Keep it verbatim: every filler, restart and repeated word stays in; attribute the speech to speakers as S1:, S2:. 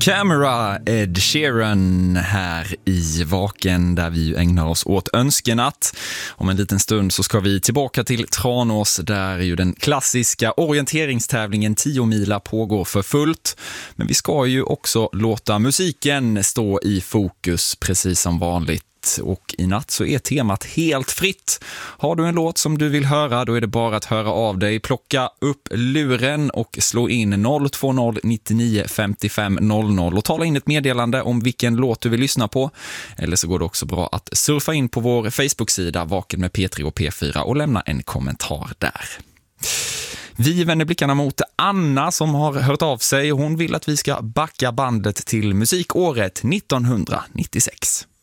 S1: Camera, Ed Sheeran här i Vaken där vi ägnar oss åt önskenatt. Om en liten stund så ska vi tillbaka till Tranås där ju den klassiska orienteringstävlingen tio mila pågår för fullt. Men vi ska ju också låta musiken stå i fokus precis som vanligt. Och i natt så är temat helt fritt. Har du en låt som du vill höra, då är det bara att höra av dig. Plocka upp luren och slå in noll två noll nittionio femtiofem noll noll och tala in ett meddelande om vilken låt du vill lyssna på. Eller så går det också bra att surfa in på vår Facebook-sida Vaken med P tre och P fyra och lämna en kommentar där. Vi vänder blickarna mot Anna som har hört av sig och hon vill att vi ska backa bandet till musikåret nittonhundranittiosex.